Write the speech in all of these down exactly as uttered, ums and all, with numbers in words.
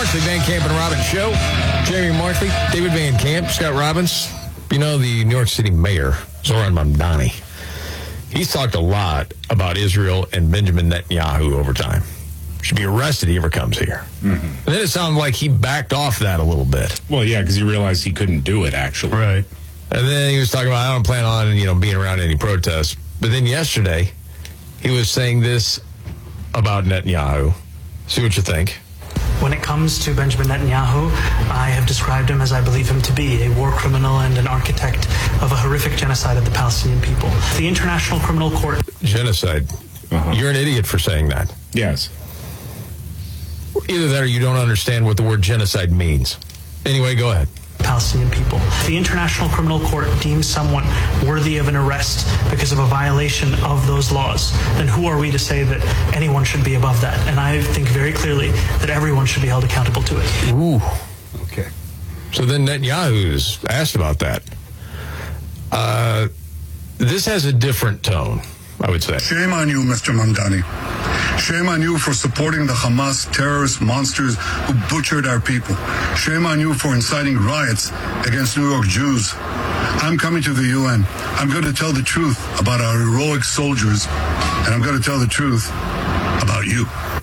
Markley, Van Camp and Robbins Show. Jamie Markley, David Van Camp, Scott Robbins. You know, the New York City mayor, Zoran Mamdani, he's talked a lot about Israel and Benjamin Netanyahu over time. Should be arrested if he ever comes here. Mm-hmm. And then it sounded like he backed off that a little bit. Well, yeah, because he realized he couldn't do it, actually. Right. And then he was talking about, I don't plan on, you know, being around any protests. But then yesterday, he was saying this about Netanyahu. See what you think. When it comes to Benjamin Netanyahu, I have described him as I believe him to be, a war criminal and an architect of a horrific genocide of the Palestinian people. The International Criminal Court. Genocide. Uh-huh. You're an idiot for saying that. Yes. Either that or you don't understand what the word genocide means. Anyway, go ahead. Palestinian people. The International Criminal Court deems someone worthy of an arrest because of a violation of those laws, then who are we to say that anyone should be above that? And I think very clearly that everyone should be held accountable to it. Ooh. Okay. So then Netanyahu's asked about that. Uh, this has a different tone, I would say. Shame on you, Mister Mamdani. Shame on you for supporting the Hamas terrorist monsters who butchered our people. Shame on you for inciting riots against New York Jews. I'm coming to the U N. I'm going to tell the truth about our heroic soldiers, and I'm going to tell the truth about you.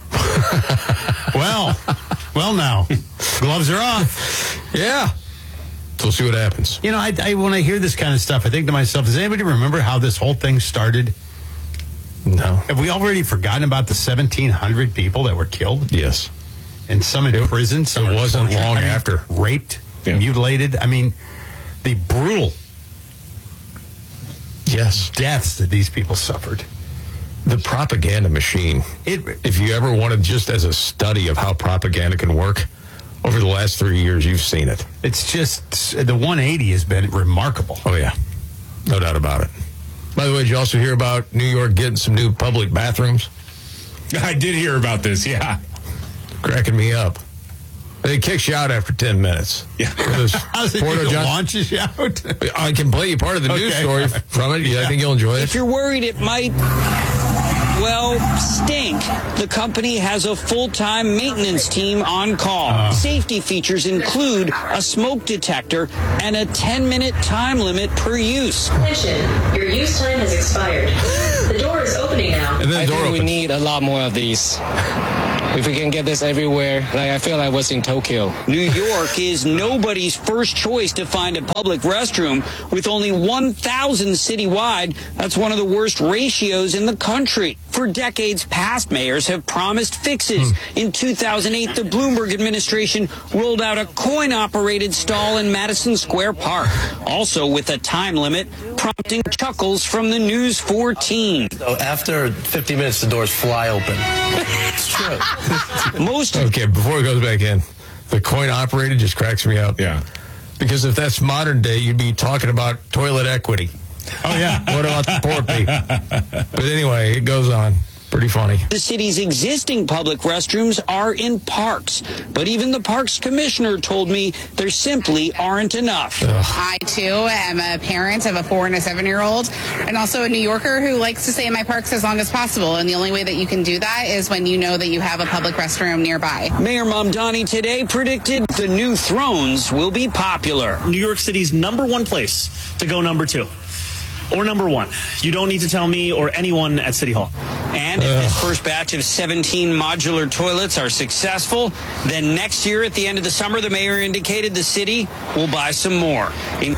well, well now, gloves are off. Yeah. So we'll see what happens. You know, I, I when I hear this kind of stuff, I think to myself, does anybody remember how this whole thing started? No. Have we already forgotten about the seventeen hundred people that were killed? Yes. And some in prison. Some it wasn't long I mean, after. Raped, yeah. mutilated. I mean, the brutal yes. deaths that these people suffered. The propaganda machine. It, if you ever wanted just as a study of how propaganda can work, over the last three years, you've seen it. It's just, the one eighty has been remarkable. Oh, yeah. No doubt about it. By the way, did you also hear about New York getting some new public bathrooms? I did hear about this, yeah. Cracking me up. They kick you out after ten minutes. Yeah. How's it Porto John- launches you out? I can play you part of the okay. news story from it. Yeah, I think you'll enjoy it. If you're worried it might, well, stink, the company has a full-time maintenance team on call. Uh. Safety features include a smoke detector and a ten-minute time limit per use. Attention, your use time has expired. The door is opening now. And then I the door think opens. We need a lot more of these. If we can get this everywhere, like I feel like I was in Tokyo. New York is nobody's first choice to find a public restroom. With only one thousand citywide, that's one of the worst ratios in the country. For decades, past mayors have promised fixes. Hmm. In two thousand eight, the Bloomberg administration rolled out a coin-operated stall in Madison Square Park, also with a time limit, prompting chuckles from the News fourteen. So after fifty minutes, the doors fly open. It's true. Most okay, before it goes back in, the coin operated just cracks me up. Yeah. Because if that's modern day, you'd be talking about toilet equity. Oh, yeah. What about the poor people? But anyway, it goes on. Pretty funny. The city's existing public restrooms are in parks, but even the parks commissioner told me there simply aren't enough. Ugh. I, too, am a parent of a four and a seven-year-old, and also a New Yorker who likes to stay in my parks as long as possible, and the only way that you can do that is when you know that you have a public restroom nearby. Mayor Mamdani today predicted the new thrones will be popular. New York City's number one place to go number two. Or number one. You don't need to tell me or anyone at City Hall. And if Ugh. this first batch of seventeen modular toilets are successful, then next year at the end of the summer, the mayor indicated the city will buy some more. In-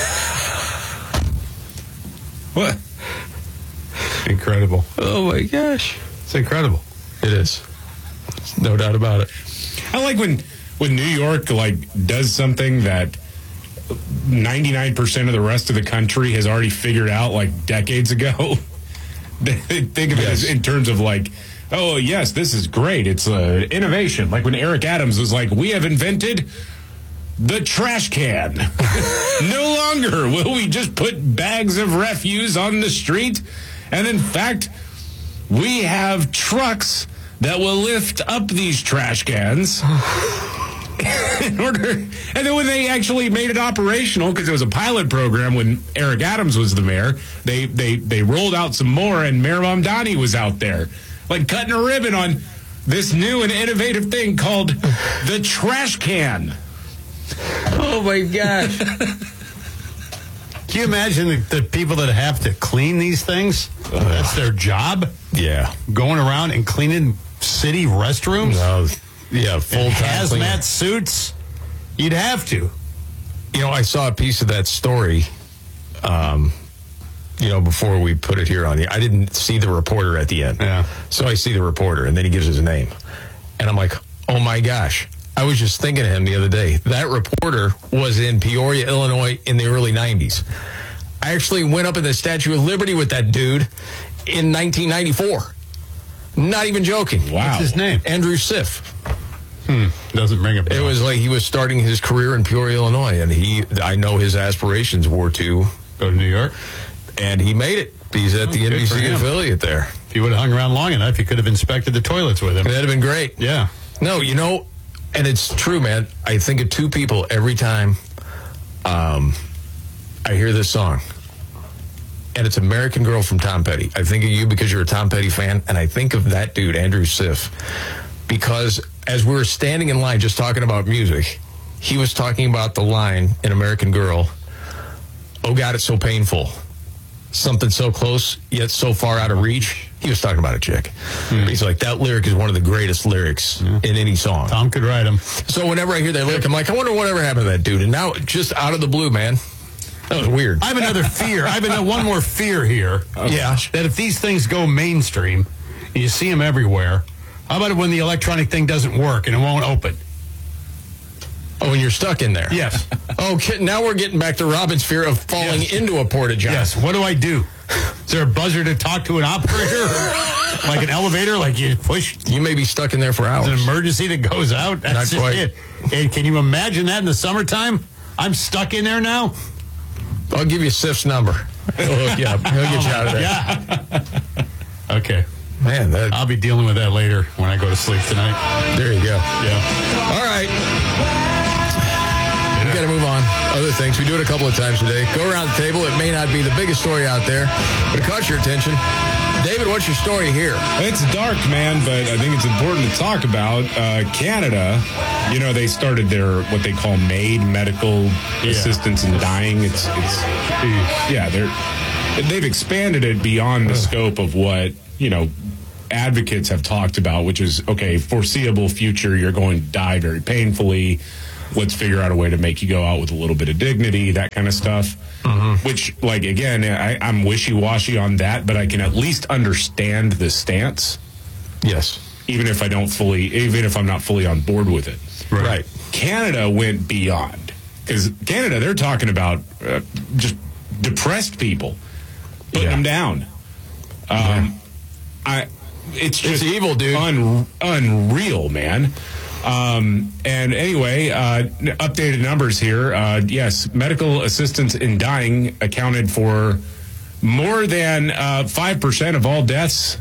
What? Incredible. Oh, my gosh. It's incredible. It is. No doubt about it. I like when, when New York, like, does something that ninety-nine percent of the rest of the country has already figured out like decades ago. They think of yes. it as in terms of like, oh, yes, this is great. It's uh, innovation. Like when Eric Adams was like, we have invented the trash can. No longer will we just put bags of refuse on the street. And in fact, we have trucks that will lift up these trash cans. In order, and then when they actually made it operational, because it was a pilot program when Eric Adams was the mayor, they they they rolled out some more, and Mayor Mamdani was out there, like cutting a ribbon on this new and innovative thing called the trash can. Oh, my gosh. Can you imagine the, the people that have to clean these things? Uh, That's their job? Yeah. Going around and cleaning city restrooms? No. Yeah, full-time hazmat cleaning. suits? You'd have to. You know, I saw a piece of that story, um, you know, before we put it here on the... I didn't see the reporter at the end. Yeah. So I see the reporter, and then he gives his name. And I'm like, oh, my gosh. I was just thinking of him the other day. That reporter was in Peoria, Illinois in the early nineties. I actually went up in the Statue of Liberty with that dude in nineteen ninety-four. Not even joking. Wow. What's his name? Andrew Siff. Hmm. Doesn't ring a bell. It was like he was starting his career in Peoria, Illinois, and he, I know his aspirations were to go to New York, and he made it. He's at oh, the N B C affiliate there. If he would have hung around long enough, he could have inspected the toilets with him. That'd have been great. Yeah. No, you know, and it's true, man. I think of two people every time um, I hear this song. And it's American Girl from Tom Petty. I think of you because you're a Tom Petty fan, and I think of that dude, Andrew Siff, because as we were standing in line just talking about music, he was talking about the line in American Girl, oh, God, it's so painful. Something so close, yet so far out of reach. He was talking about a chick. Mm. He's like, that lyric is one of the greatest lyrics yeah. in any song. Tom could write them. So whenever I hear that lyric, I'm like, I wonder whatever happened to that dude. And now, just out of the blue, man, that was weird. I have another fear. I have another, one more fear here. Oh, yeah. That if these things go mainstream, and you see them everywhere, how about when the electronic thing doesn't work and it won't open? Oh, and you're stuck in there. Yes. Okay, now we're getting back to Robin's fear of falling yes. into a porta-john. Yes. What do I do? Is there a buzzer to talk to an operator? Like an elevator? Like you push? You may be stuck in there for hours. It's an emergency that goes out? That's Not quite. It. And can you imagine that in the summertime? I'm stuck in there now? I'll give you Siff's number. He'll hook you up. He'll get you out of there. Yeah. Okay. Man, that... I'll be dealing with that later when I go to sleep tonight. There you go. Yeah. All right. We got to move on. Other things. We do it a couple of times today. Go around the table. It may not be the biggest story out there, but it caught your attention. David, what's your story here? It's dark, man, but I think it's important to talk about. Uh, Canada, you know, they started their, what they call MAID, medical yeah. assistance in dying. It's, it's, yeah, they're, they've expanded it beyond the scope of what, you know, advocates have talked about, which is, okay, foreseeable future, you're going to die very painfully. Let's figure out a way to make you go out with a little bit of dignity, that kind of stuff. Mm-hmm. Which, like, again, I, I'm wishy-washy on that, but I can at least understand the stance. Yes. Even if I don't fully, even if I'm not fully on board with it. Right. right. Canada went beyond. Because Canada, they're talking about uh, just depressed people, putting yeah. them down. Um, yeah. I, it's just it's evil, dude. Un, unreal, man. Um, and anyway, uh, updated numbers here. Uh, yes, medical assistance in dying accounted for more than uh, five percent of all deaths.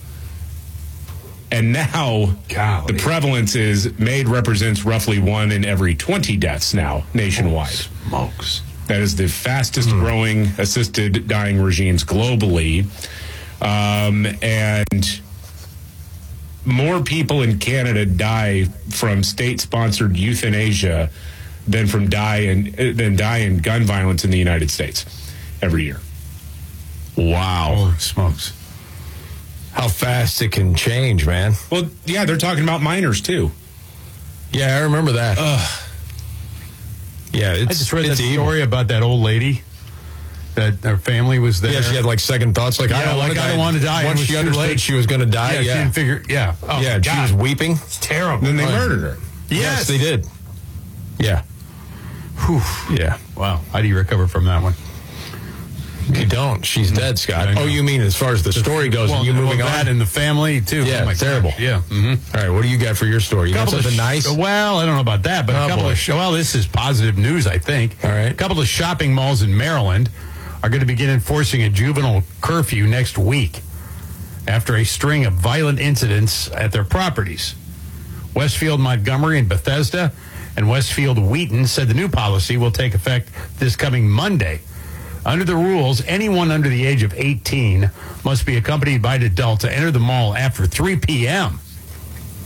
And now Golly. the prevalence is MAID represents roughly one in every twenty deaths now nationwide. Oh, smokes. That is the fastest mm. growing assisted dying regimes globally. Um, and more people in Canada die from state-sponsored euthanasia than from die in, than die in gun violence in the United States every year. Wow. Holy smokes. How fast it can change, man. Well, yeah, they're talking about minors, too. Yeah, I remember that. Ugh. Yeah, it's, I just read it's that evil. story about that old lady that her family was there. Yeah, she had like second thoughts, like yeah, I don't like, want to die. I don't want to die. Once she understood late. she was going to die, yeah, yeah, she didn't figure. Yeah, oh, yeah, she was weeping. It's terrible. Then they murdered her. Yes. yes, they did. Yeah. Whew. Yeah. Wow. How do you recover from that one? You don't. She's dead, Scott. Oh, you mean as far as the story goes, well, and you moving well, on? That and the family, too. Yeah, oh my terrible. God. Yeah. Mm-hmm. All right, what do you got for your story? You got something sh- nice? Well, I don't know about that, but oh, a couple boy. of, sh- well, this is positive news, I think. All right. A couple of shopping malls in Maryland are going to begin enforcing a juvenile curfew next week after a string of violent incidents at their properties. Westfield Montgomery and Bethesda and Westfield Wheaton said the new policy will take effect this coming Monday. Under the rules, anyone under the age of eighteen must be accompanied by an adult to enter the mall after three p.m.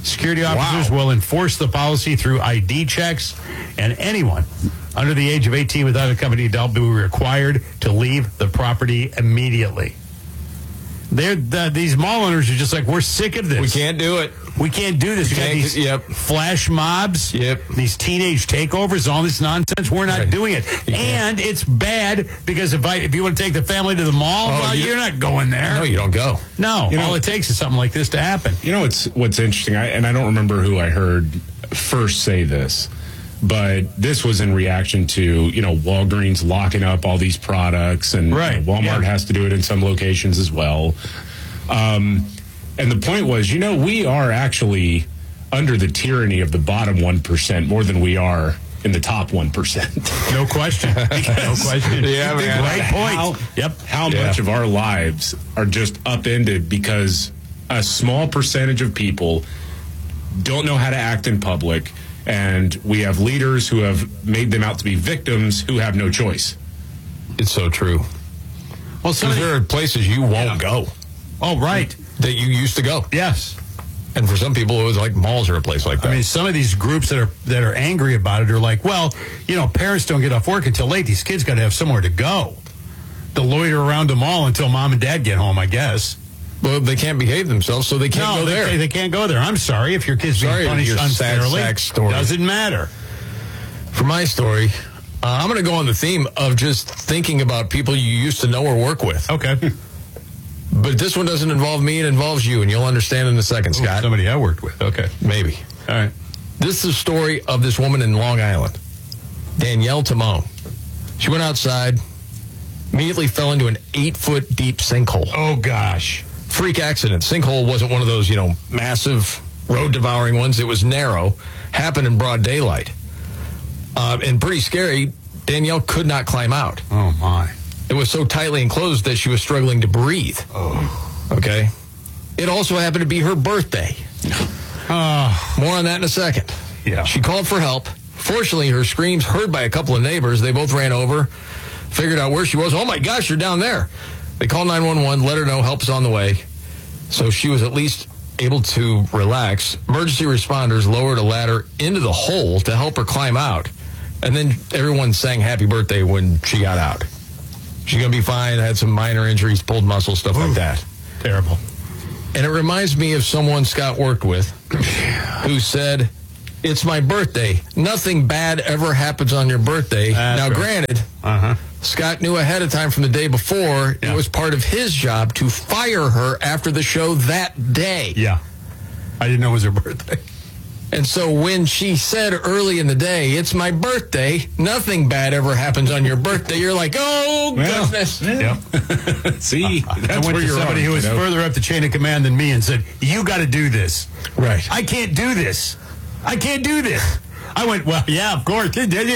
Security officers wow. will enforce the policy through I D checks, and anyone under the age of eighteen without a company adult will be required to leave the property immediately. They're, the, these mall owners are just like, we're sick of this. We can't do it. We can't do this. We got these yep. flash mobs, yep. these teenage takeovers, all this nonsense. We're not right. doing it. And it's bad because if I, if you want to take the family to the mall, oh, well, you, you're not going there. No, you don't go. No. You know, all it takes is something like this to happen. You know what's, what's interesting, I, and I don't remember who I heard first say this, but this was in reaction to, you know, Walgreens locking up all these products, and right. you know, Walmart yeah. has to do it in some locations as well. Um, and the point was, you know, we are actually under the tyranny of the bottom one percent more than we are in the top one percent. No question. No question. Yeah, man. Right point. How, yep. How yeah. much of our lives are just upended because a small percentage of people don't know how to act in public, and we have leaders who have made them out to be victims who have no choice. It's so true. Well, so there are places you won't yeah. go. Oh, right. That you used to go. Yes. And for some people, it was like malls are a place like that. I mean, some of these groups that are that are angry about it are like, well, you know, parents don't get off work until late. These kids got to have somewhere to go. They'll loiter around the mall until mom and dad get home, I guess. Well, they can't behave themselves, so they can't no, go there. They, they can't go there. I'm sorry if your kid's sorry being punished your unfairly. Sad sack story. Doesn't matter. For my story, uh, I'm going to go on the theme of just thinking about people you used to know or work with. Okay. But this one doesn't involve me, it involves you, and you'll understand in a second, Scott. Ooh, somebody I worked with. Okay. Maybe. All right. This is a story of this woman in Long Island, Danielle Timone. She went outside, immediately fell into an eight-foot deep sinkhole. Oh, gosh. Freak accident. Sinkhole wasn't one of those, you know, massive road-devouring ones. It was narrow, happened in broad daylight. Uh, and pretty scary, Danielle could not climb out. Oh, my. It was so tightly enclosed that she was struggling to breathe. Oh. Okay? It also happened to be her birthday. Uh, More on that in a second. Yeah. She called for help. Fortunately, her screams heard by a couple of neighbors. They both ran over, figured out where she was. Oh, my gosh, you're down there. They called nine one one, let her know help is on the way. So she was at least able to relax. Emergency responders lowered a ladder into the hole to help her climb out. And then everyone sang happy birthday when she got out. She's going to be fine. Had some minor injuries, pulled muscle, stuff Ooh, like that. Terrible. And it reminds me of someone Scott worked with who said, it's my birthday. Nothing bad ever happens on your birthday. That's now, right. granted, uh-huh. Scott knew ahead of time from the day before yeah. it was part of his job to fire her after the show that day. Yeah. I didn't know it was her birthday. And so when she said early in the day, it's my birthday, nothing bad ever happens on your birthday, you're like, oh, well, goodness. Yeah. See, uh, that's I went where to you're somebody wrong, who was you know? further up the chain of command than me and said, you got to do this. Right. I can't do this. I can't do this. I went, well, yeah, of course.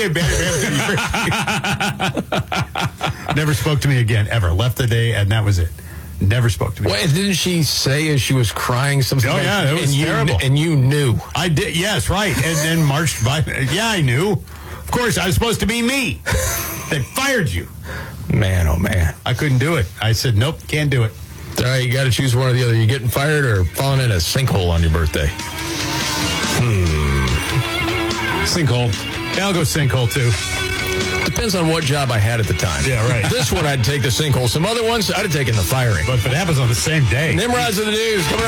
Never spoke to me again, ever. Left the day, and that was it. Never spoke to me. Well, didn't she say as she was crying something? Oh, yeah, it was and terrible. You, and you knew. I did, yes, right. And then marched by. Yeah, I knew. Of course, I was supposed to be me. They fired you. Man, oh, man. I couldn't do it. I said, nope, can't do it. All right, you got to choose one or the other. You getting fired or falling in a sinkhole on your birthday? Hmm. Sinkhole. Yeah, I'll go sinkhole, too. Depends on what job I had at the time. Yeah, right. This one, I'd take the sinkhole. Some other ones, I'd have taken the firing. But if it happens on the same day. Nimrods of the news coming up.